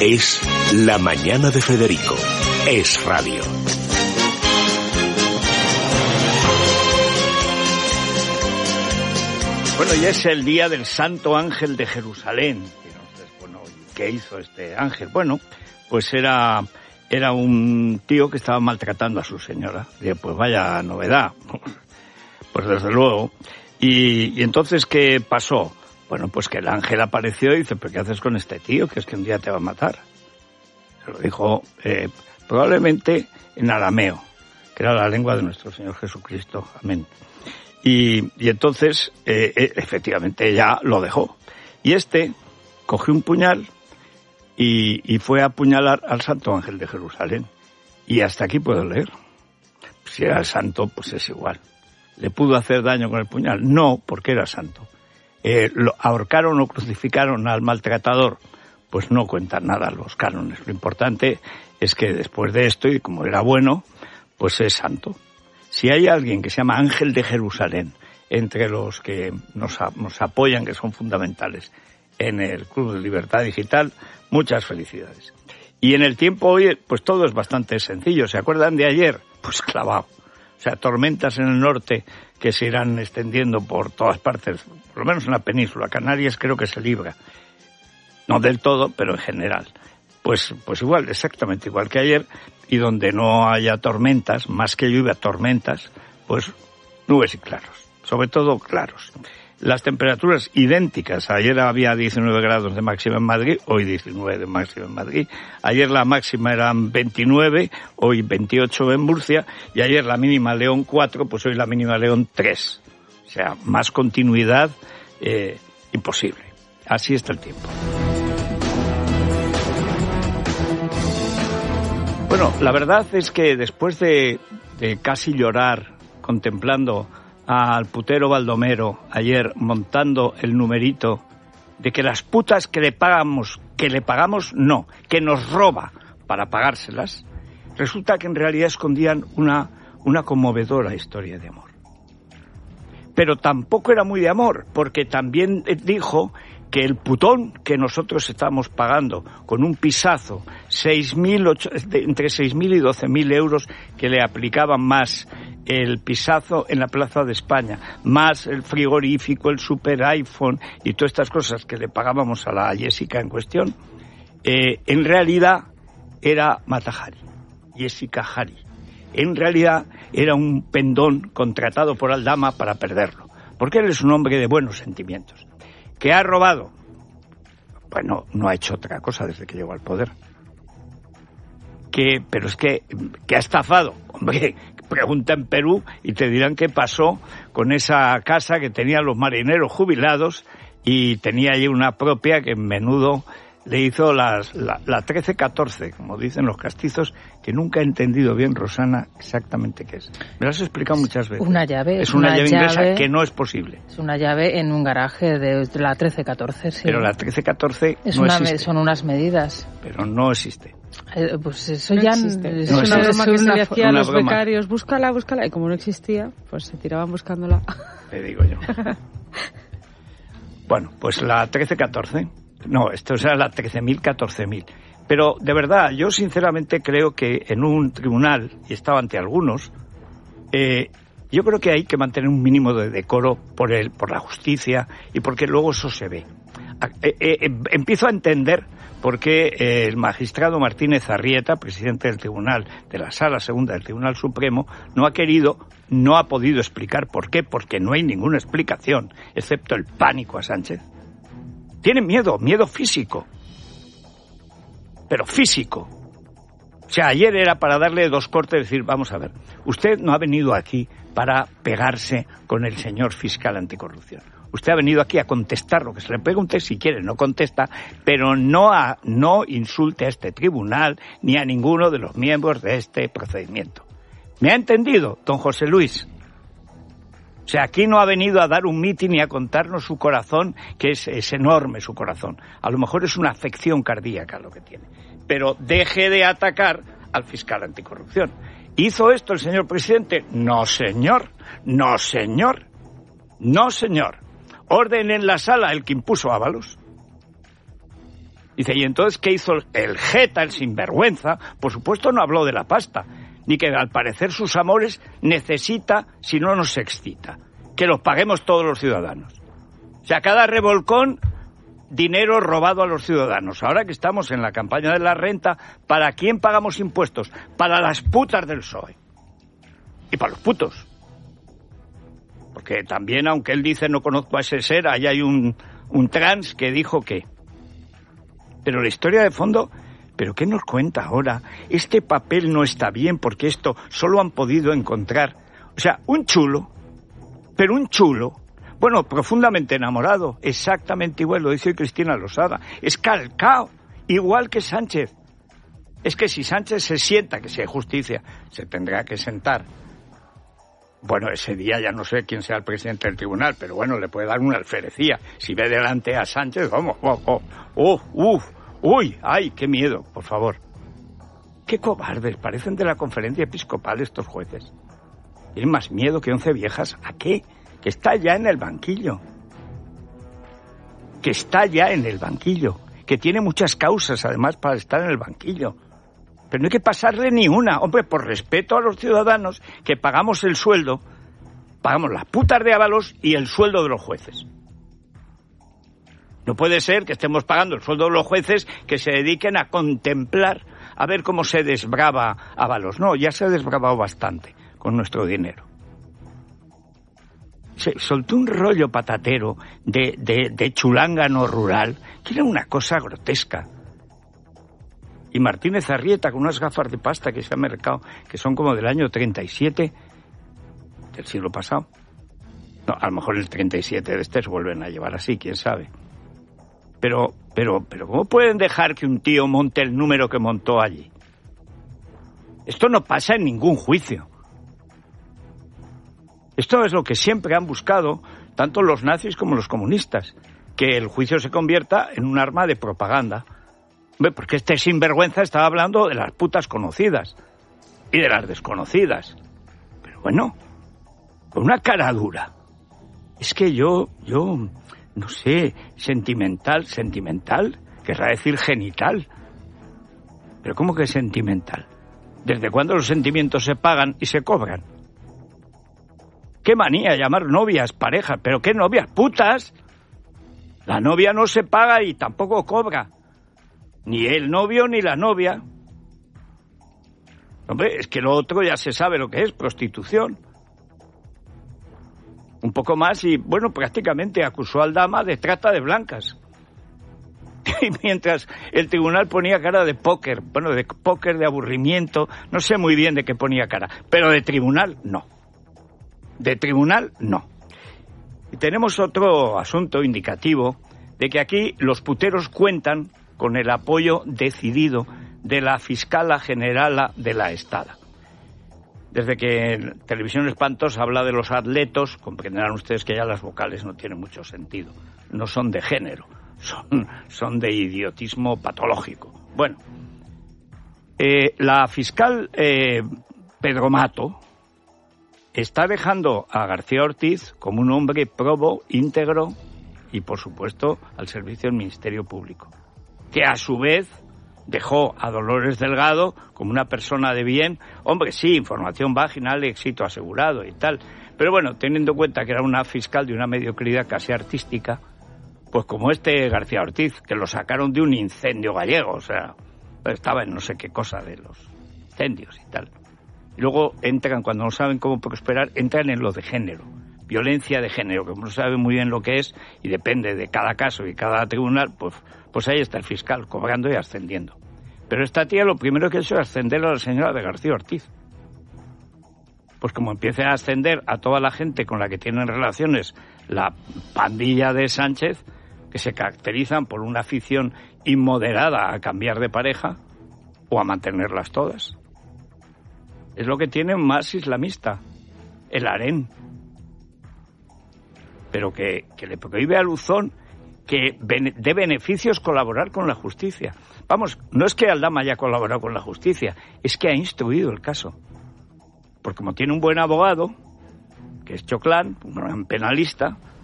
Es La Mañana de Federico. Es radio. Bueno, ya es el día del Santo Ángel de Jerusalén. Bueno, ¿qué hizo este ángel? Bueno, pues era un tío que estaba maltratando a su señora. Y pues vaya novedad. Pues desde luego. Y entonces, ¿qué pasó? Bueno, pues que el ángel apareció y dice, ¿pero qué haces con este tío? Que es que un día te va a matar. Se lo dijo probablemente en arameo, que era la lengua de nuestro Señor Jesucristo. Amén. Y entonces, efectivamente, ya lo dejó. Y cogió un puñal y fue a apuñalar al Santo Ángel de Jerusalén. Y hasta aquí puedo leer. Si era el santo, pues es igual. ¿Le pudo hacer daño con el puñal? No, porque era santo. ¿Lo ahorcaron o crucificaron al maltratador? Pues no cuentan nada los cánones. Lo importante es que después de esto, y como era bueno, pues es santo. Si hay alguien que se llama Ángel de Jerusalén, entre los que nos apoyan, que son fundamentales en el Club de Libertad Digital, muchas felicidades. Y en el tiempo hoy, pues todo es bastante sencillo. ¿Se acuerdan de ayer? Pues clavado. O sea, tormentas en el norte que se irán extendiendo por todas partes, por lo menos en la península. Canarias creo que se libra. No del todo, pero en general. Pues igual, exactamente igual que ayer. Y donde no haya tormentas, más que lluvia, tormentas, pues nubes y claros. Sobre todo claros. Las temperaturas idénticas. Ayer había 19 grados de máxima en Madrid, hoy 19 de máxima en Madrid. Ayer la máxima eran 29, hoy 28 en Murcia. Y ayer la mínima León 4, pues hoy la mínima León 3. O sea, más continuidad imposible. Así está el tiempo. Bueno, la verdad es que después de casi llorar contemplando al putero Baldomero ayer montando el numerito de que las putas que le pagamos no, que nos roba para pagárselas, resulta que en realidad escondían una conmovedora historia de amor. Pero tampoco era muy de amor, porque también dijo que el putón que nosotros estamos pagando con un pisazo, entre 6.000 y 12.000 euros que le aplicaban más el pisazo en la Plaza de España, más el frigorífico, el super iPhone y todas estas cosas que le pagábamos a la Jessica en cuestión, en realidad era Mata Hari, Jessica Hari. En realidad era un pendón contratado por Aldama para perderlo, porque él es un hombre de buenos sentimientos. ¿Que ha robado? Bueno, no ha hecho otra cosa desde que llegó al poder. Pero es que ha estafado. Hombre, pregunta en Perú y te dirán qué pasó con esa casa que tenían los marineros jubilados y tenía allí una propia que en menudo le hizo la 13-14, como dicen los castizos, que nunca he entendido bien, Rosana, exactamente qué es. Me lo has explicado muchas veces. Una llave. Es una llave inglesa que no es posible. Es una llave en un garaje de la 13-14, sí. Pero la 13-14 no existe. Son unas medidas. Pero no existe. Pues eso no ya existe. Es una broma que se le hacía a los becarios. Búscala. Y como no existía, pues se tiraban buscándola. Te digo yo. Bueno, pues la 13-14... No, esto era la 13.000-14.000. Pero, de verdad, yo sinceramente creo que en un tribunal, y estaba ante algunos, yo creo que hay que mantener un mínimo de decoro por la justicia y porque luego eso se ve. Empiezo a entender por qué el magistrado Martínez Arrieta, presidente del tribunal, de la Sala Segunda del Tribunal Supremo, no ha podido explicar por qué, porque no hay ninguna explicación, excepto el pánico a Sánchez. Tienen miedo físico. Pero físico. O sea, ayer era para darle 2 cortes y decir, vamos a ver, usted no ha venido aquí para pegarse con el señor fiscal anticorrupción. Usted ha venido aquí a contestar lo que se le pregunte, si quiere no contesta, pero no insulte a este tribunal ni a ninguno de los miembros de este procedimiento. ¿Me ha entendido, don José Luis? O sea, aquí no ha venido a dar un mitin y a contarnos su corazón, que es enorme su corazón. A lo mejor es una afección cardíaca lo que tiene. Pero deje de atacar al fiscal anticorrupción. ¿Hizo esto el señor presidente? No, señor. No, señor. No, señor. Orden en la sala el que impuso Ábalos. Dice, ¿y entonces qué hizo el jeta, el sinvergüenza? Por supuesto no habló de la pasta, ni que al parecer sus amores necesita, si no nos excita, que los paguemos todos los ciudadanos. O sea, cada revolcón, dinero robado a los ciudadanos. Ahora que estamos en la campaña de la renta, ¿para quién pagamos impuestos? Para las putas del PSOE. Y para los putos. Porque también, aunque él dice no conozco a ese ser, ahí hay un trans que dijo que... Pero la historia de fondo, ¿pero qué nos cuenta ahora? Este papel no está bien porque esto solo han podido encontrar. O sea, un chulo, pero un chulo, bueno, profundamente enamorado, exactamente igual, lo dice Cristina Losada, es calcao, igual que Sánchez. Es que si Sánchez se sienta, que si hay justicia, se tendrá que sentar. Bueno, ese día ya no sé quién sea el presidente del tribunal, pero bueno, le puede dar una alferecía. Si ve delante a Sánchez, vamos, uy, ay, qué miedo, por favor. Qué cobardes, parecen de la conferencia episcopal estos jueces. Tienen más miedo que 11 viejas. ¿A qué? Que está ya en el banquillo. Que está ya en el banquillo. Que tiene muchas causas, además, para estar en el banquillo. Pero no hay que pasarle ni una. Hombre, por respeto a los ciudadanos que pagamos el sueldo, pagamos las putas de Ábalos y el sueldo de los jueces. No puede ser que estemos pagando el sueldo de los jueces que se dediquen a contemplar, a ver cómo se desbrava Ábalos. No, ya se ha desbravado bastante con nuestro dinero. Se soltó un rollo patatero de chulángano rural, que era una cosa grotesca. Y Martínez Arrieta, con unas gafas de pasta que se ha mercado, que son como del año 37 del siglo pasado. No, a lo mejor el 37 de este se vuelven a llevar así, quién sabe. Pero, ¿cómo pueden dejar que un tío monte el número que montó allí? Esto no pasa en ningún juicio. Esto es lo que siempre han buscado, tanto los nazis como los comunistas, que el juicio se convierta en un arma de propaganda. Porque este sinvergüenza estaba hablando de las putas conocidas y de las desconocidas. Pero bueno, con una cara dura. Es que yo, no sé, sentimental, querrá decir genital. ¿Pero cómo que sentimental? ¿Desde cuándo los sentimientos se pagan y se cobran? ¡Qué manía llamar novias, parejas! ¿Pero qué novias? ¡Putas! La novia no se paga y tampoco cobra. Ni el novio ni la novia. Hombre, es que lo otro ya se sabe lo que es, prostitución. Un poco más y, bueno, prácticamente acusó al Dama de trata de blancas. Y mientras el tribunal ponía cara de póker, bueno, de póker, de aburrimiento, no sé muy bien de qué ponía cara, pero de tribunal no. De tribunal no. Y tenemos otro asunto indicativo de que aquí los puteros cuentan con el apoyo decidido de la fiscala generala de la Estada. Desde que en Televisión Espantosa habla de los atletos, comprenderán ustedes que ya las vocales no tienen mucho sentido. No son de género, son de idiotismo patológico. Bueno, la fiscal Pedro Mato está dejando a García Ortiz como un hombre probo, íntegro y, por supuesto, al servicio del Ministerio Público, que a su vez dejó a Dolores Delgado como una persona de bien. Hombre, sí, información vaginal, éxito asegurado y tal. Pero bueno, teniendo en cuenta que era una fiscal de una mediocridad casi artística, pues como García Ortiz, que lo sacaron de un incendio gallego, o sea, estaba en no sé qué cosa de los incendios y tal. Y luego entran, cuando no saben cómo prosperar, entran en lo de género, violencia de género, que no saben muy bien lo que es y depende de cada caso y cada tribunal, pues ahí está el fiscal cobrando y ascendiendo. Pero esta tía lo primero que ha hecho es ascender a la señora de García Ortiz. Pues como empiece a ascender a toda la gente con la que tienen relaciones la pandilla de Sánchez, que se caracterizan por una afición inmoderada a cambiar de pareja o a mantenerlas todas. Es lo que tiene más islamista, el harén. Pero que le prohíbe a Luzón que de beneficios colaborar con la justicia. Vamos, no es que Aldama haya colaborado con la justicia, es que ha instruido el caso. Porque como tiene un buen abogado, que es Choclán, un gran penalista,